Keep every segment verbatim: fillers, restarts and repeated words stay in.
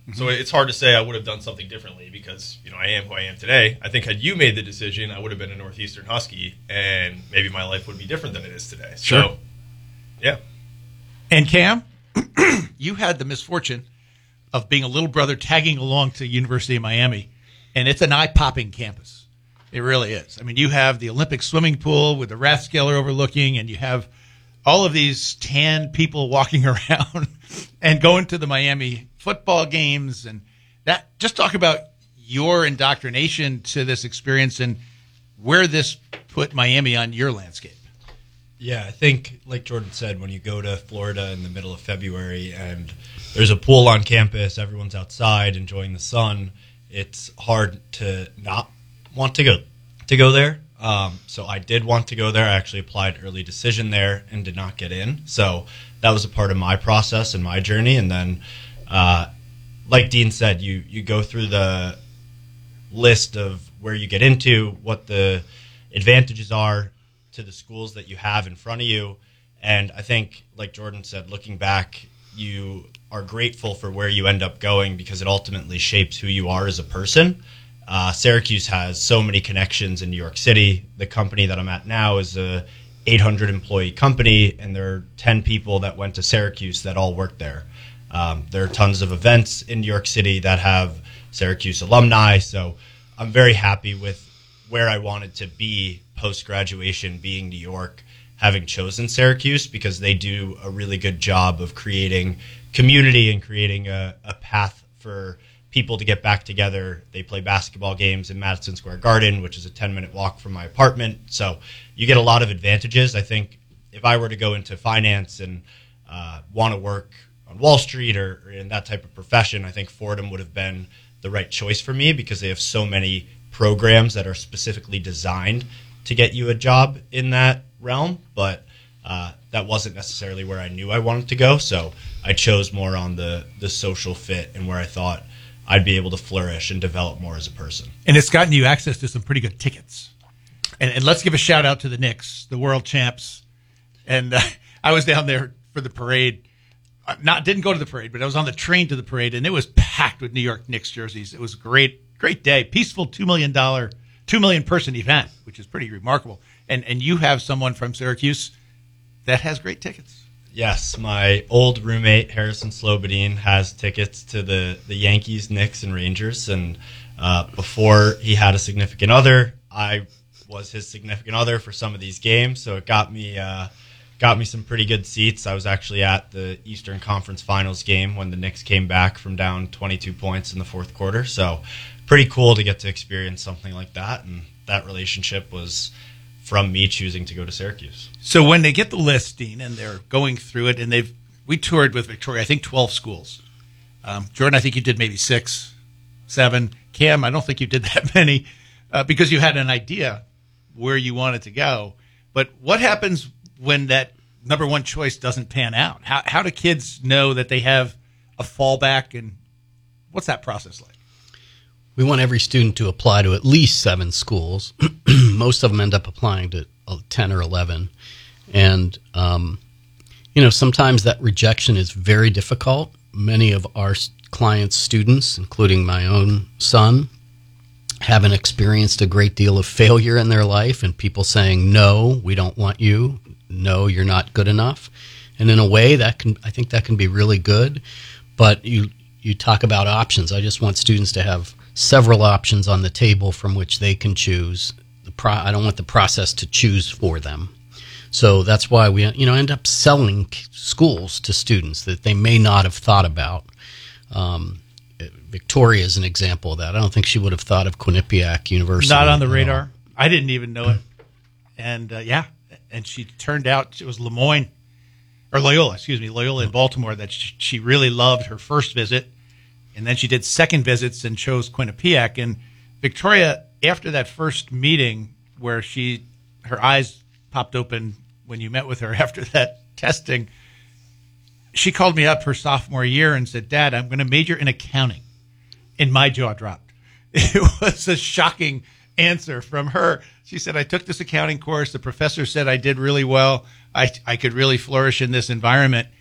Mm-hmm. So it's hard to say I would have done something differently because, you know, I am who I am today. I think had you made the decision, I would have been a Northeastern Husky, and maybe my life would be different than it is today. Sure. So, yeah. And Cam, you had the misfortune of being a little brother tagging along to University of Miami, and it's an eye-popping campus. It really is. I mean, you have the Olympic swimming pool with the Rathskeller overlooking, and you have all of these tan people walking around and going to the Miami football games. And that, just talk about your indoctrination to this experience and where this put Miami on your landscape. Yeah, I think, like Jordan said, when you go to Florida in the middle of February and there's a pool on campus, everyone's outside enjoying the sun, it's hard to not want to go to go there. Um, so I did want to go there. I actually applied early decision there and did not get in. So that was a part of my process and my journey. And then, uh, like Dean said, you you go through the list of where you get into, what the advantages are to the schools that you have in front of you. And I think, like Jordan said, looking back, you are grateful for where you end up going because it ultimately shapes who you are as a person. Uh, Syracuse has so many connections in New York City. The company that I'm at now is a eight hundred employee company, and there are ten people that went to Syracuse that all work there. Um, there are tons of events in New York City that have Syracuse alumni, so I'm very happy with where I wanted to be post-graduation, being New York, having chosen Syracuse, because they do a really good job of creating community and creating a, a path for people to get back together. They play basketball games in Madison Square Garden, which is a ten-minute walk from my apartment. So you get a lot of advantages. I think if I were to go into finance and uh, want to work on Wall Street or, or in that type of profession, I think Fordham would have been the right choice for me because they have so many programs that are specifically designed to get you a job in that realm. But uh, that wasn't necessarily where I knew I wanted to go. So I chose more on the, the social fit and where I thought I'd be able to flourish and develop more as a person. And it's gotten you access to some pretty good tickets. And, and let's give a shout out to the Knicks, the world champs. And uh, I was down there for the parade. Uh, not didn't go to the parade, but I was on the train to the parade, and it was packed with New York Knicks jerseys. It was a great, great day. Peaceful two million dollars, two million person event, which is pretty remarkable. And and you have someone from Syracuse that has great tickets. Yes, my old roommate, Harrison Slobodine, has tickets to the, the Yankees, Knicks, and Rangers. And uh, before he had a significant other, I was his significant other for some of these games. So it got me uh, got me some pretty good seats. I was actually at the Eastern Conference Finals game when the Knicks came back from down twenty-two points in the fourth quarter. So pretty cool to get to experience something like that. And that relationship was from me choosing to go to Syracuse. So when they get the list, Dean, and they're going through it, and they've we toured with Victoria, I think twelve schools. Um, Jordan, I think you did maybe six, seven. Cam, I don't think you did that many uh, because you had an idea where you wanted to go. But what happens when that number one choice doesn't pan out? How how do kids know that they have a fallback, and what's that process like? We want every student to apply to at least seven schools. Most of them end up applying to ten or eleven. And, um, you know, sometimes that rejection is very difficult. Many of our clients' students, including my own son, haven't experienced a great deal of failure in their life and people saying, no, we don't want you. No, you're not good enough. And in a way, that can I think that can be really good. But you you talk about options. I just want students to have several options on the table from which they can choose. The pro- I don't want the process to choose for them. So that's why we, you know, end up selling schools to students that they may not have thought about. Um, Victoria is an example of that. I don't think she would have thought of Quinnipiac University. Not on the radar. I didn't even know it. And, uh, yeah, and she turned out, it was Lemoyne, or Loyola, excuse me, Loyola in Baltimore, that she, she really loved her first visit. And then she did second visits and chose Quinnipiac. And Victoria, after that first meeting where she, her eyes popped open when you met with her after that testing, she called me up her sophomore year and said, Dad, I'm going to major in accounting. And my jaw dropped. It was a shocking answer from her. She said, I took this accounting course. The professor said I did really well. I, I could really flourish in this environment.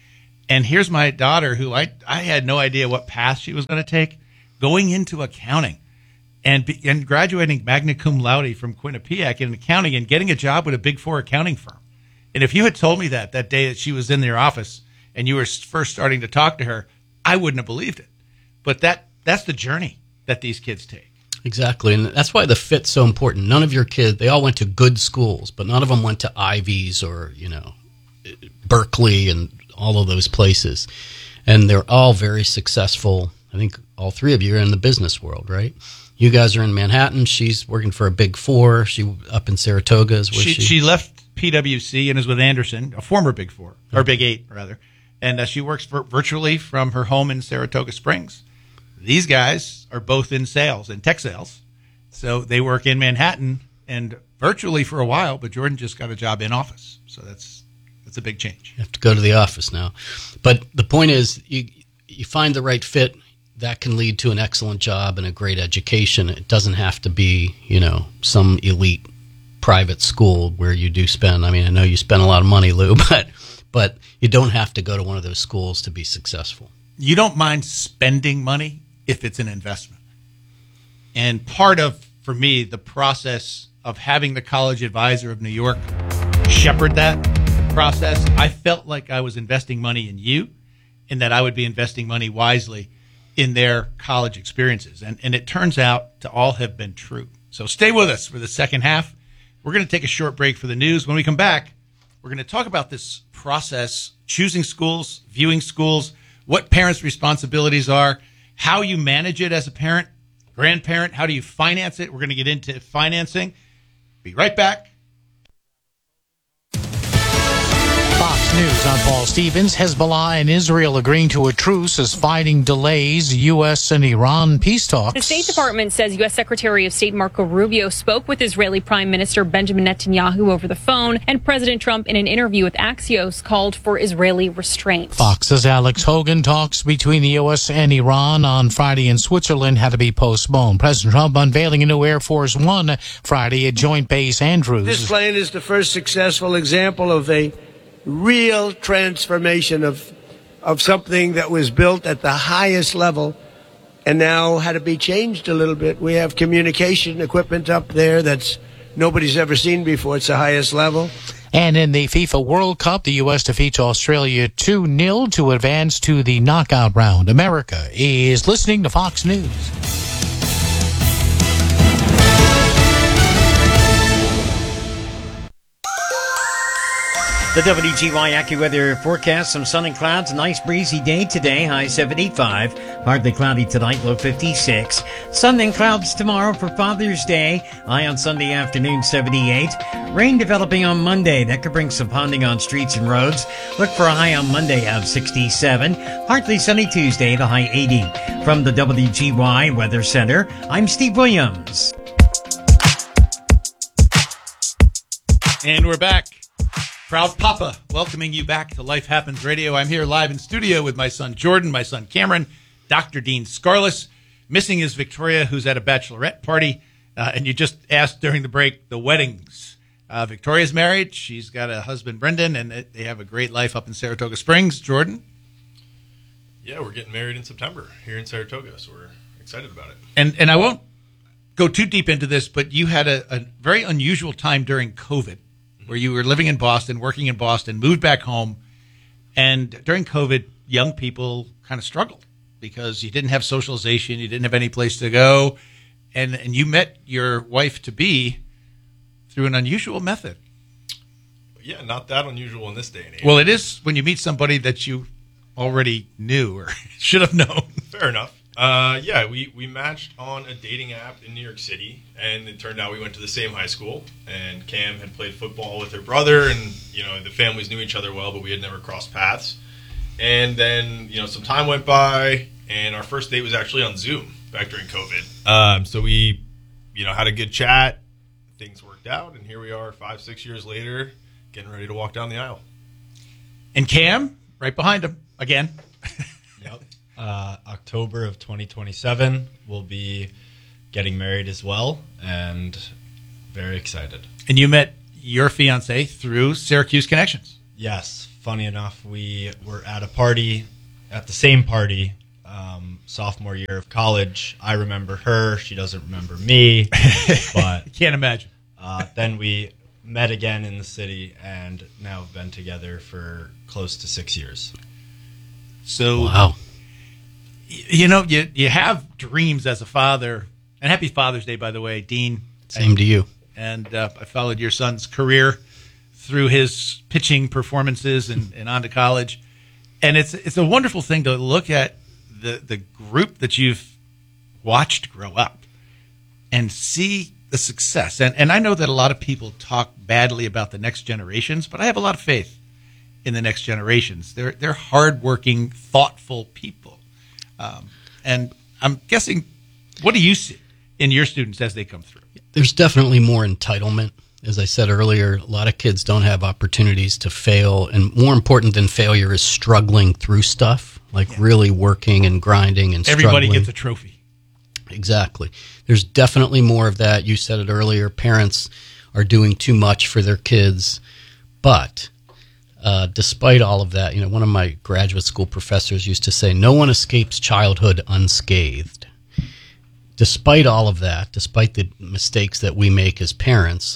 And here's my daughter, who I, I had no idea what path she was going to take, going into accounting and be, and graduating magna cum laude from Quinnipiac in accounting and getting a job with a Big Four accounting firm. And if you had told me that that day that she was in their office and you were first starting to talk to her, I wouldn't have believed it. But that that's the journey that these kids take. Exactly, and that's why the fit's so important. None of your kids, they all went to good schools, but none of them went to Ivies or, you know, Berkeley and all of those places. And they're all very successful. I think all three of you are in the business world, right? You guys are in Manhattan. She's working for a Big Four. She up in Saratoga is where she, she... She left P W C and is with Anderson, a former Big Four, or Big Eight, rather. And uh, she works for, virtually from her home in Saratoga Springs. These guys are both in sales, in tech sales. So they work in Manhattan and virtually for a while, but Jordan just got a job in office. So that's that's a big change. You have to go to the office now. But the point is, you you find the right fit, that can lead to an excellent job and a great education. It doesn't have to be, you know, some elite private school where you do spend, I mean, I know you spend a lot of money, Lou, but but you don't have to go to one of those schools to be successful. You don't mind spending money if it's an investment. And part of, for me, the process of having the College Advisor of New York shepherd that process, I felt like I was investing money in you and that I would be investing money wisely in their college experiences. And, and it turns out to all have been true. So stay with us for the second half. We're going to take a short break for the news. When we come back, we're going to talk about this process, choosing schools, viewing schools, what parents' responsibilities are, how you manage it as a parent, grandparent, how do you finance it? We're going to get into financing. Be right back. Fox News, I'm Paul Stevens. Hezbollah and Israel agreeing to a truce as fighting delays U S and Iran peace talks. The State Department says U S. Secretary of State Marco Rubio spoke with Israeli Prime Minister Benjamin Netanyahu over the phone, and President Trump, in an interview with Axios, called for Israeli restraint. Fox's Alex Hogan talks between the U S and Iran on Friday in Switzerland had to be postponed. President Trump unveiling a new Air Force One Friday at Joint Base Andrews. This plane is the first successful example of a real transformation of of something that was built at the highest level and now had to be changed a little bit. We have communication equipment up there that's nobody's ever seen before. It's the highest level. And in the FIFA World Cup, the U S defeats Australia two nil to advance to the knockout round. America is listening to Fox News. The W G Y AccuWeather forecast, some sun and clouds, a nice breezy day today, high seventy-five, partly cloudy tonight, low fifty-six. Sun and clouds tomorrow for Father's Day, high on Sunday afternoon, seventy-eight. Rain developing on Monday, that could bring some ponding on streets and roads. Look for a high on Monday of sixty-seven, partly sunny Tuesday, the high eighty. From the W G Y Weather Center, I'm Steve Williams. And we're back. Proud Papa, welcoming you back to Life Happens Radio. I'm here live in studio with my son Jordan, my son Cameron, Doctor Dean Scarless. Missing is Victoria, who's at a bachelorette party. Uh, and you just asked during the break, the weddings. Uh, Victoria's married. She's got a husband, Brendan, and they have a great life up in Saratoga Springs. Jordan? Yeah, we're getting married in September here in Saratoga, so we're excited about it. And and I won't go too deep into this, but you had a, a very unusual time during COVID, where you were living in Boston, working in Boston, moved back home, and during COVID, young people kind of struggled because you didn't have socialization, you didn't have any place to go, and and you met your wife-to-be through an unusual method. Yeah, not that unusual in this day and age. Well, it is when you meet somebody that you already knew or should have known. Fair enough. Uh, yeah, we, we matched on a dating app in New York City, and it turned out we went to the same high school, and Cam had played football with her brother, and, you know, the families knew each other well, but we had never crossed paths. And then, you know, some time went by, and our first date was actually on Zoom back during COVID. Um, so we, you know, had a good chat, things worked out, and here we are five, six years later, getting ready to walk down the aisle. And Cam, right behind him, again. Yep. Uh, October of twenty twenty-seven, we'll be getting married as well, and very excited. And you met your fiance through Syracuse Connections. Yes, funny enough, we were at a party, at the same party, um, sophomore year of college. I remember her. She doesn't remember me. But Can't imagine. uh, then we met again in the city and now have been together for close to six years. So, Wow. y- you know, you you have dreams as a father. And happy Father's Day, by the way, Dean. Same to you. And uh, I followed your son's career through his pitching performances and, and on to college. And it's it's a wonderful thing to look at the, the group that you've watched grow up and see the success. And, and I know that a lot of people talk badly about the next generations, but I have a lot of faith in the next generations. They're, they're hardworking, thoughtful people. Um, and I'm guessing, what do you see in your students as they come through? There's definitely more entitlement. As I said earlier, a lot of kids don't have opportunities to fail. And more important than failure is struggling through stuff, like Yeah. really working and grinding and Everybody struggling. gets a trophy. Exactly. There's definitely more of that. You said it earlier. Parents are doing too much for their kids. But uh, despite all of that, you know, one of my graduate school professors used to say, no one escapes childhood unscathed. Despite all of that, despite the mistakes that we make as parents,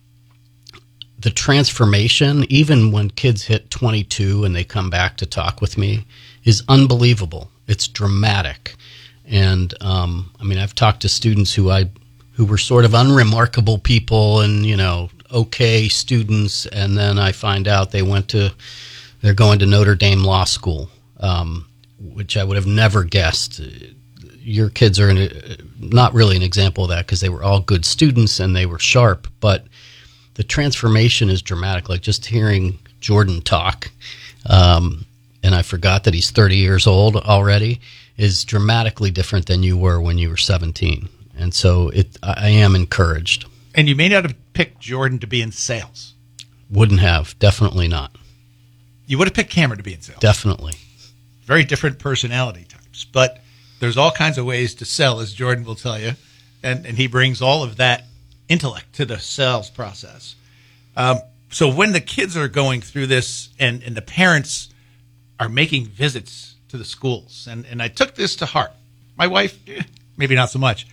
the transformation, even when kids hit twenty-two and they come back to talk with me, is unbelievable. It's dramatic. And um, I mean, I've talked to students who I who were sort of unremarkable people and, you know, okay students, and then I find out they went to they're going to Notre Dame Law School, um, which I would have never guessed. Your kids are in a, not really an example of that because they were all good students and they were sharp, but the transformation is dramatic. Like just hearing Jordan talk, um, and I forgot that he's thirty years old already, is dramatically different than you were when you were seventeen. And so it, I am encouraged. And you may not have picked Jordan to be in sales. Wouldn't have. Definitely not. You would have picked Cameron to be in sales. Definitely. Very different personality types. But there's all kinds of ways to sell, as Jordan will tell you. And, and he brings all of that intellect to the sales process. Um, so when the kids are going through this and, and the parents are making visits to the schools, and, and I took this to heart. My wife, eh, maybe not so much.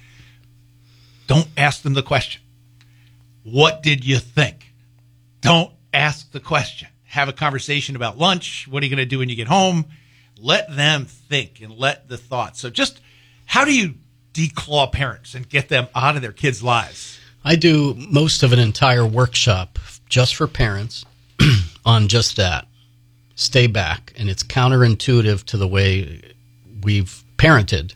Don't ask them the question. What did you think? Don't ask the question. Have a conversation about lunch. What are you going to do when you get home? Let them think and let the thoughts. So just how do you declaw parents and get them out of their kids' lives? I do most of an entire workshop just for parents on just that. Stay back. And it's counterintuitive to the way we've parented.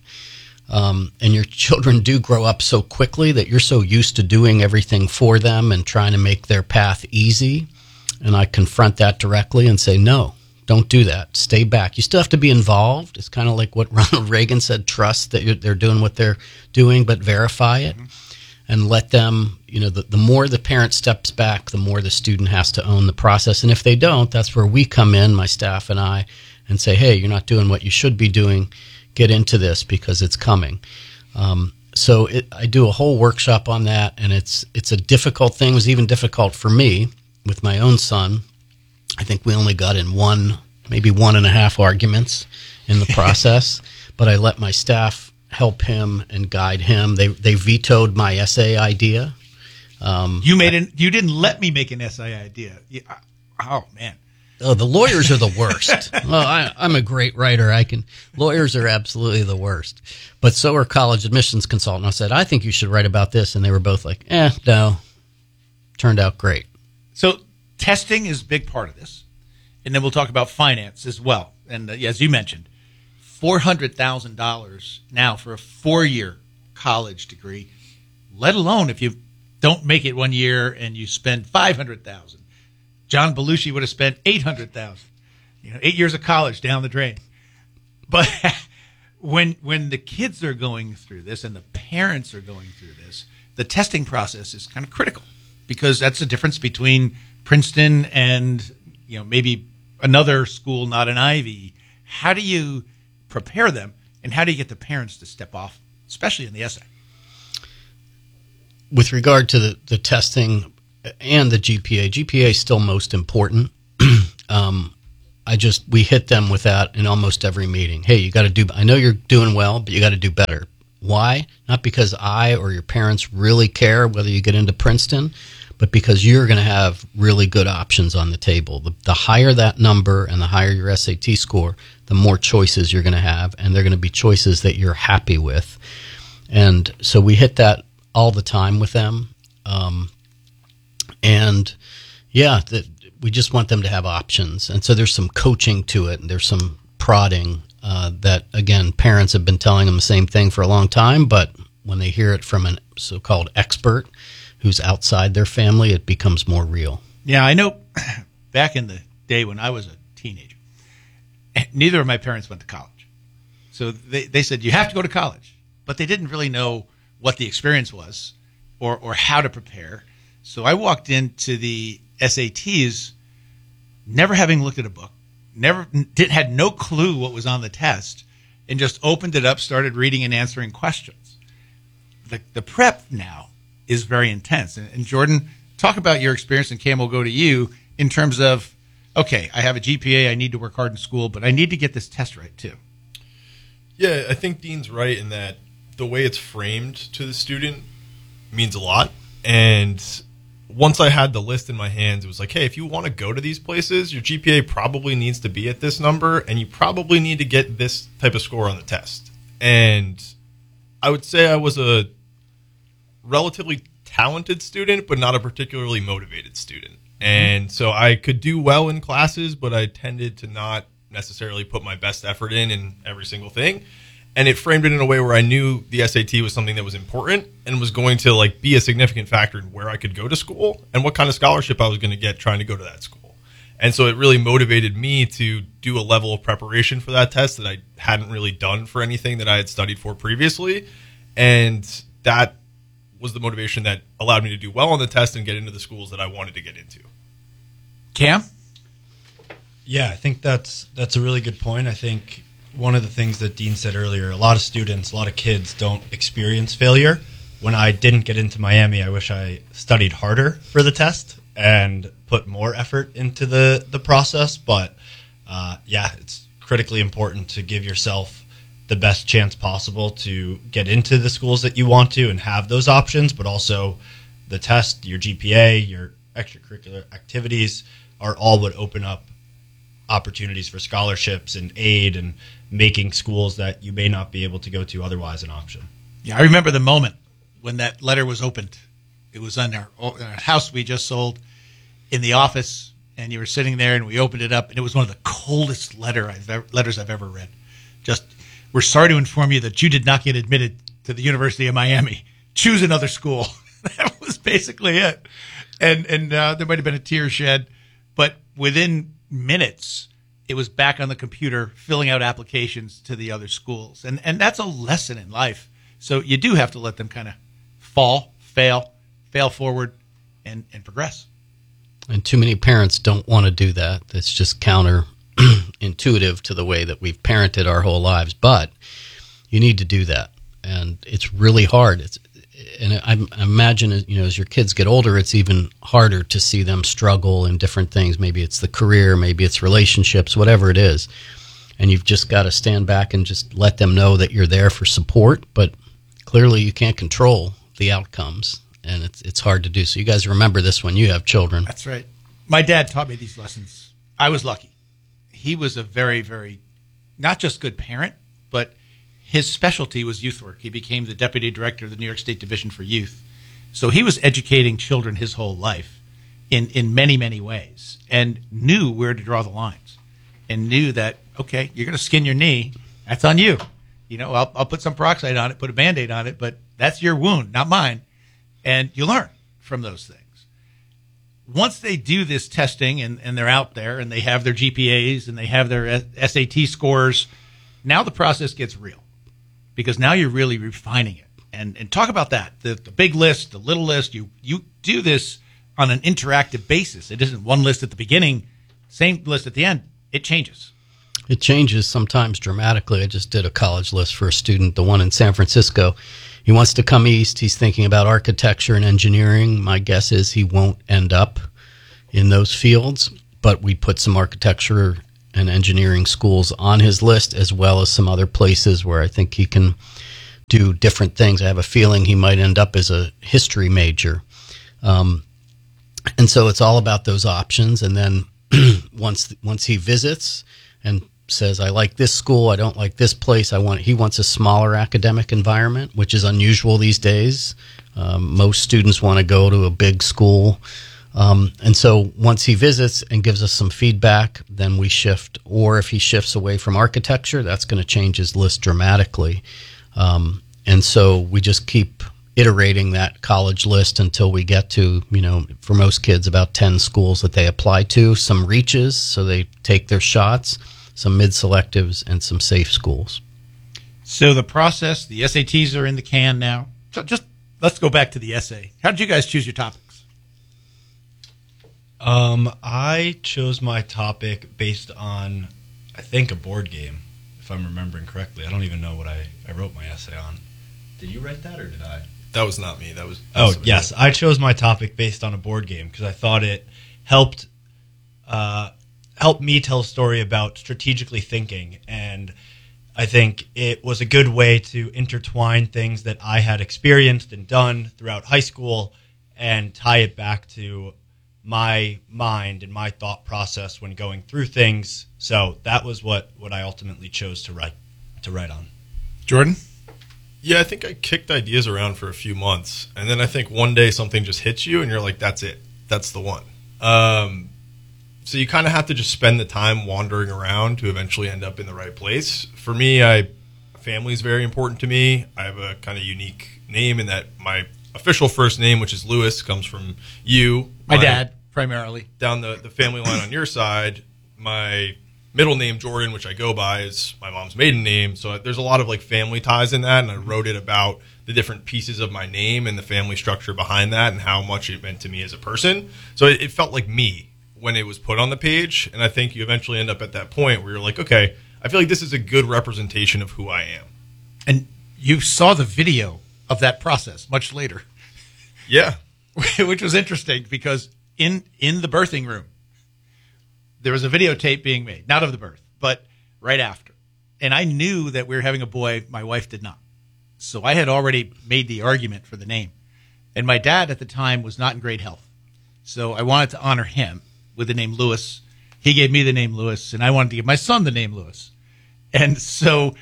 Um, and your children do grow up so quickly that you're so used to doing everything for them and trying to make their path easy. And I confront that directly and say, no, don't do that. Stay back. You still have to be involved. It's kind of like what Ronald Reagan said, trust that you're, they're doing what they're doing, but verify it. Mm-hmm. And let them, you know, the, the more the parent steps back, the more the student has to own the process. And if they don't, that's where we come in, my staff and I, and say, hey, you're not doing what you should be doing. Get into this because it's coming. Um, so it, I do a whole workshop on that, and it's it's a difficult thing. It was even difficult for me with my own son. I think we only got in one, maybe one and a half arguments in the process, but I let my staff help him and guide him. They they vetoed my essay idea. Um, You made an, you didn't let me make an essay idea. You, oh man. Oh, the lawyers are the worst. Well, I, I'm a great writer. I can. Lawyers are absolutely the worst. But so are college admissions consultants. I said, I think you should write about this, and they were both like, eh, no. Turned out great. So testing is a big part of this, and then we'll talk about finance as well. And uh, as you mentioned, four hundred thousand dollars now for a four-year college degree. Let alone if you don't make it one year and you spend five hundred thousand dollars. John Belushi would have spent eight hundred thousand dollars. You know, eight years of college down the drain. But when when the kids are going through this and the parents are going through this, the testing process is kind of critical because that's the difference between Princeton and, you know, maybe another school, not an Ivy. How do you prepare them, and how do you get the parents to step off, especially in the essay? With regard to the, the testing and the G P A, G P A is still most important. um, I just, we hit them with that in almost every meeting. Hey, you got to do, I know you're doing well, but you got to do better. Why? Not because I or your parents really care whether you get into Princeton, but because you're going to have really good options on the table. The, the higher that number and the higher your S A T score, the more choices you're going to have, and they're going to be choices that you're happy with. And so we hit that all the time with them. Um, and yeah, the, we just want them to have options. And so there's some coaching to it, and there's some prodding uh, that, again, parents have been telling them the same thing for a long time, but when they hear it from a so-called expert who's outside their family, it becomes more real. Yeah, I know back in the day when I was a teenager, neither of my parents went to college. So they, they said, you have to go to college. But they didn't really know what the experience was or, or how to prepare. So I walked into the S A Ts never having looked at a book, never did, had no clue what was on the test, and just opened it up, started reading and answering questions. The, the prep now is very intense. And, and Jordan, talk about your experience, and Cam will go to you in terms of, okay, I have a G P A, I need to work hard in school, but I need to get this test right too. Yeah, I think Dean's right in that the way it's framed to the student means a lot. And once I had the list in my hands, it was like, hey, if you want to go to these places, your G P A probably needs to be at this number, and you probably need to get this type of score on the test. And I would say I was a relatively talented student, but not a particularly motivated student. And so I could do well in classes, but I tended to not necessarily put my best effort in in every single thing. And it framed it in a way where I knew the S A T was something that was important and was going to like be a significant factor in where I could go to school and what kind of scholarship I was going to get trying to go to that school. And so it really motivated me to do a level of preparation for that test that I hadn't really done for anything that I had studied for previously. And that was the motivation that allowed me to do well on the test and get into the schools that I wanted to get into. Cam? Yeah, I think that's that's a really good point. I think one of the things that Dean said earlier, a lot of students, a lot of kids don't experience failure. When I didn't get into Miami, I wish I studied harder for the test and put more effort into the, the process. But uh, yeah, it's critically important to give yourself the best chance possible to get into the schools that you want to and have those options, but also the test, your G P A, your extracurricular activities are all what open up opportunities for scholarships and aid and making schools that you may not be able to go to otherwise an option. Yeah, I remember the moment when that letter was opened. It was on our, our house we just sold in the office, and you were sitting there, and we opened it up, and it was one of the coldest letter I've ever, letters I've ever read. Just, we're sorry to inform you that you did not get admitted to the University of Miami. Choose another school. That was basically it. And and uh, there might have been a tear shed, but within minutes, it was back on the computer filling out applications to the other schools. And and that's a lesson in life. So you do have to let them kind of fall, fail, fail forward, and, and progress. And too many parents don't want to do that. That's just counterintuitive to the way that we've parented our whole lives. But you need to do that. And it's really hard. It's And I, I imagine, you know, as your kids get older, it's even harder to see them struggle in different things. Maybe it's the career, maybe it's relationships, whatever it is. And you've just got to stand back and just let them know that you're there for support. But clearly you can't control the outcomes, and it's it's hard to do. So you guys remember this when you have children. That's right. My dad taught me these lessons. I was lucky. He was a very, very, not just good parent, but his specialty was youth work. He became the deputy director of the New York State Division for Youth. So he was educating children his whole life in, in many, many ways, and knew where to draw the lines, and knew that, okay, you're going to skin your knee. That's on you. You know, I'll, I'll put some peroxide on it, put a Band-Aid on it, but that's your wound, not mine. And you learn from those things. Once they do this testing and, and they're out there and they have their G P As and they have their S A T scores, now the process gets real. Because now you're really refining it. And and talk about that, the, the big list, the little list. You you do this on an interactive basis. It isn't one list at the beginning, same list at the end. It changes. It changes sometimes dramatically. I just did a college list for a student, the one in San Francisco. He wants to come east. He's thinking about architecture and engineering. My guess is he won't end up in those fields, but we put some architecture and engineering schools on his list, as well as some other places where I think he can do different things. I have a feeling he might end up as a history major. Um, and so it's all about those options. And then once once he visits and says, I like this school, I don't like this place, I want he wants a smaller academic environment, which is unusual these days. Um, most students want to go to a big school. Um, and so once he visits and gives us some feedback, then we shift. Or if he shifts away from architecture, that's going to change his list dramatically. Um, and so we just keep iterating that college list until we get to, you know, for most kids, about ten schools that they apply to, some reaches, so they take their shots, some mid-selectives, and some safe schools. So the process, the S A Ts are in the can now. So just let's go back to the essay. How did you guys choose your topics? Um, I chose my topic based on, I think, a board game, if I'm remembering correctly. I don't even know what I, I wrote my essay on. Did you write that or did I? That was not me. That was. Oh, yes. I chose my topic based on a board game because I thought it helped uh, helped me tell a story about strategically thinking. And I think it was a good way to intertwine things that I had experienced and done throughout high school and tie it back to my mind and my thought process when going through things. So that was what, what I ultimately chose to write to write on. Jordan? Yeah, I think I kicked ideas around for a few months, and then I think one day something just hits you, and you're like, that's it. That's the one. Um, so you kind of have to just spend the time wandering around to eventually end up in the right place. For me, I family is very important to me. I have a kind of unique name in that my official first name, which is Lewis, comes from you. My, my dad, primarily. Down the, the family line on your side, my middle name, Jordan, which I go by, is my mom's maiden name. So there's a lot of like family ties in that, and I wrote it about the different pieces of my name and the family structure behind that and how much it meant to me as a person. So it, it felt like me when it was put on the page, and I think you eventually end up at that point where you're like, okay, I feel like this is a good representation of who I am. And you saw the video of that process much later. Yeah. Which was interesting because in in the birthing room, there was a videotape being made, not of the birth, but right after. And I knew that we were having a boy. My wife did not. So I had already made the argument for the name. And my dad at the time was not in great health. So I wanted to honor him with the name Lewis. He gave me the name Lewis, and I wanted to give my son the name Lewis. And so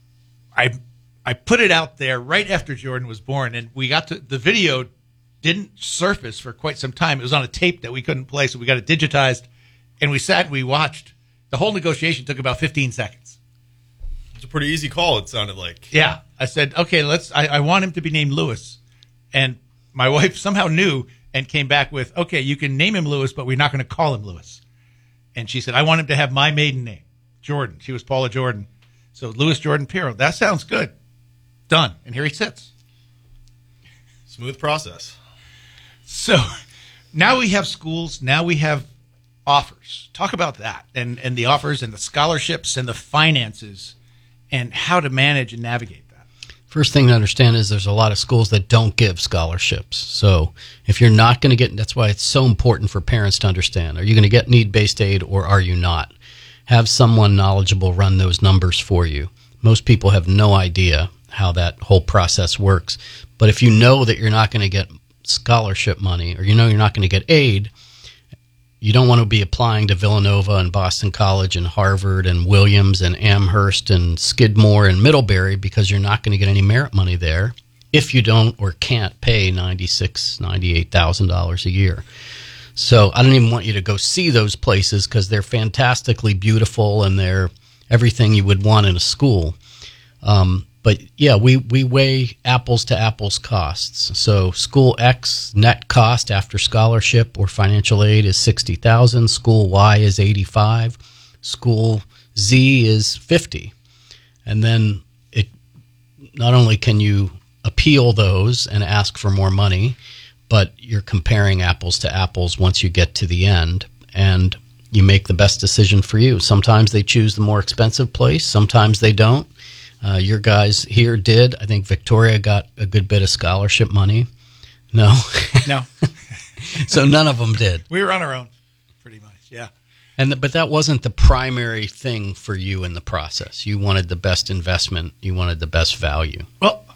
I I put it out there right after Jordan was born, and we got to the video didn't surface for quite some time. It was on a tape that we couldn't play, so we got it digitized. And we sat and we watched. The whole negotiation took about fifteen seconds. It's a pretty easy call, it sounded like. Yeah. I said, okay, let's. I, I want him to be named Lewis. And my wife somehow knew and came back with, okay, you can name him Lewis, but we're not going to call him Lewis. And she said, I want him to have my maiden name, Jordan. She was Paula Jordan. So Lewis Jordan Pirro. That sounds good. Done. And here he sits. Smooth process. So now we have schools. Now we have offers. Talk about that and, and the offers and the scholarships and the finances and how to manage and navigate that. First thing to understand is there's a lot of schools that don't give scholarships. So if you're not going to get, that's why it's so important for parents to understand. Are you going to get need-based aid or are you not? Have someone knowledgeable run those numbers for you. Most people have no idea how that whole process works. But if you know that you're not going to get scholarship money or you know you're not going to get aid, you don't want to be applying to Villanova and Boston College and Harvard and Williams and Amherst and Skidmore and Middlebury because you're not going to get any merit money there if you don't or can't pay ninety-six thousand dollars, ninety-eight thousand dollars a year. So I don't even want you to go see those places because they're fantastically beautiful and they're everything you would want in a school. Um, But yeah, we, we weigh apples to apples costs. So school X net cost after scholarship or financial aid is sixty thousand dollars. School Y is eighty-five. School Z is fifty. And then it not only can you appeal those and ask for more money, but you're comparing apples to apples once you get to the end. And you make the best decision for you. Sometimes they choose the more expensive place. Sometimes they don't. Uh, your guys here did. I think Victoria got a good bit of scholarship money. No? No. So none of them did. We were on our own, pretty much, yeah. And the, but that wasn't the primary thing for you in the process. You wanted the best investment. You wanted the best value. Well,